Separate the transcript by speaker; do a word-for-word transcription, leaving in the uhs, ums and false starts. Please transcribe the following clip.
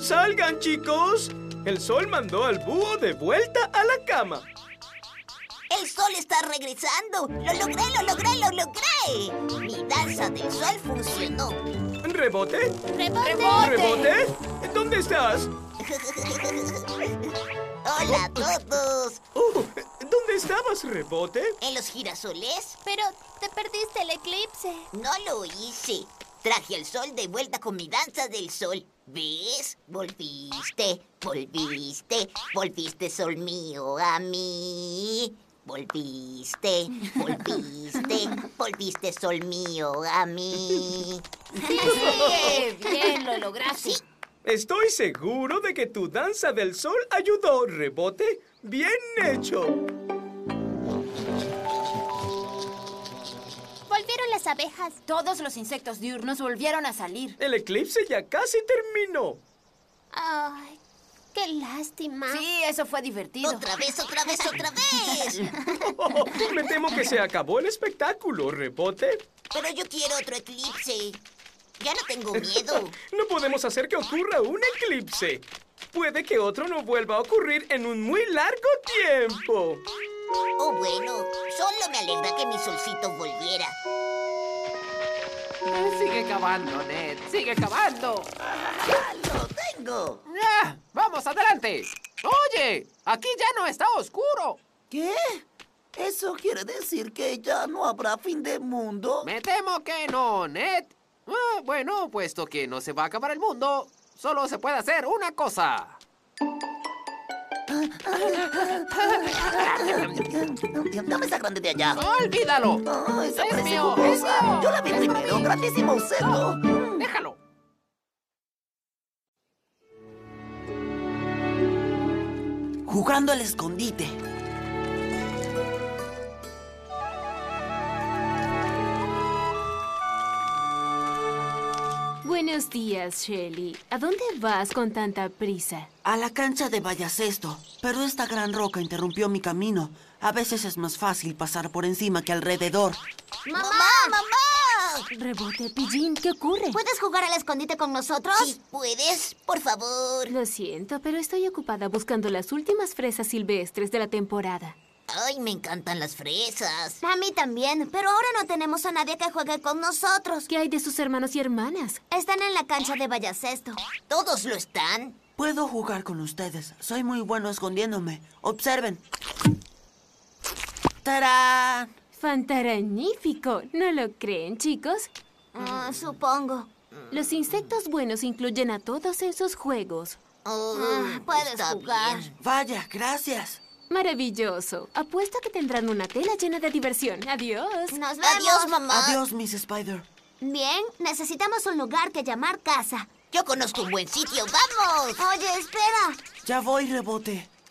Speaker 1: ¡Salgan, chicos! El sol mandó al búho de vuelta a la cama.
Speaker 2: ¡El sol está regresando! ¡Lo logré, lo logré, lo logré! Mi danza del sol funcionó.
Speaker 1: ¿Rebote?
Speaker 3: ¡Rebote!
Speaker 1: ¿Rebote? ¿Dónde estás?
Speaker 2: ¡Hola a todos!
Speaker 1: Uh, ¿Dónde estabas, Rebote?
Speaker 2: ¿En los girasoles?
Speaker 3: Pero te perdiste el eclipse.
Speaker 2: No lo hice. Traje al sol de vuelta con mi danza del sol. ¿Ves? Volviste, volviste, volviste, sol mío, a mí. Volviste, volviste, volviste, sol mío, a mí.
Speaker 3: Sí, sí, bien, lo lograste.
Speaker 2: Sí.
Speaker 1: Estoy seguro de que tu danza del sol ayudó, Rebote. ¡Bien hecho!
Speaker 3: Volvieron las abejas.
Speaker 4: Todos los insectos diurnos volvieron a salir.
Speaker 1: El eclipse ya casi terminó.
Speaker 3: Ay, qué lástima.
Speaker 4: Sí, eso fue divertido.
Speaker 2: Otra vez, otra vez, otra vez.
Speaker 1: Oh, me temo que se acabó el espectáculo, Rebote.
Speaker 2: Pero yo quiero otro eclipse. Ya no tengo miedo.
Speaker 1: No podemos hacer que ocurra un eclipse. Puede que otro no vuelva a ocurrir en un muy largo tiempo.
Speaker 2: Oh, bueno, solo me alegra que mi solcito volviera.
Speaker 5: Sigue cavando, Ned. Sigue cavando.
Speaker 2: ¡Ah, lo tengo!
Speaker 5: ¡Ah! ¡Vamos, adelante! Oye, aquí ya no está oscuro.
Speaker 6: ¿Qué? ¿Eso quiere decir que ya no habrá fin de mundo?
Speaker 5: Me temo que no, Ned. Ah, bueno, puesto que no se va a acabar el mundo, solo se puede hacer una cosa.
Speaker 6: Dame esa grande de allá.
Speaker 5: ¡Olvídalo!
Speaker 6: Oh, esa
Speaker 5: ¡Es
Speaker 6: parece
Speaker 5: mío,
Speaker 6: jugosa.
Speaker 5: es mío!
Speaker 6: Yo la vi
Speaker 5: ¡Es
Speaker 6: primero.
Speaker 5: mío!
Speaker 6: Grandísimo cerdo.
Speaker 5: ¡Déjalo!
Speaker 6: Jugando al escondite.
Speaker 7: Buenos días, Shelly. ¿A dónde vas con tanta prisa?
Speaker 6: A la cancha de Vallacesto. Pero esta gran roca interrumpió mi camino. A veces es más fácil pasar por encima que alrededor.
Speaker 2: ¡Mamá, mamá!
Speaker 7: Rebote, Pillín, ¿qué ocurre?
Speaker 3: ¿Puedes jugar al escondite con nosotros?
Speaker 2: ¿Sí puedes? Por favor.
Speaker 7: Lo siento, pero estoy ocupada buscando las últimas fresas silvestres de la temporada.
Speaker 2: Ay, me encantan las fresas.
Speaker 3: A mí también, pero ahora no tenemos a nadie que juegue con nosotros.
Speaker 7: ¿Qué hay de sus hermanos y hermanas?
Speaker 3: Están en la cancha de Vallacesto.
Speaker 2: ¿Todos lo están?
Speaker 6: Puedo jugar con ustedes. Soy muy bueno escondiéndome. Observen. ¡Tarán!
Speaker 7: ¡Fantaránifico! ¿No lo creen, chicos?
Speaker 3: Ah, supongo.
Speaker 7: Los insectos buenos incluyen a todos en sus juegos.
Speaker 2: Oh,
Speaker 3: Ah, puedes
Speaker 2: está
Speaker 3: jugar.
Speaker 2: bien.
Speaker 6: Vaya, gracias.
Speaker 7: Maravilloso. Apuesto que tendrán una tela llena de diversión. Adiós.
Speaker 3: Nos vemos.
Speaker 2: Adiós, mamá.
Speaker 6: Adiós, Miss Spider.
Speaker 3: Bien, necesitamos un lugar que llamar casa.
Speaker 2: Yo conozco un buen sitio. ¡Vamos!
Speaker 3: Oye, espera.
Speaker 6: Ya voy, Rebote.